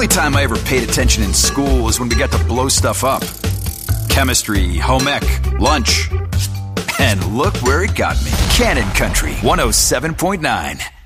only time I ever paid attention in school was when we got to blow stuff up. Chemistry, home ec, lunch. And look where it got me. Cannon Country 107.9.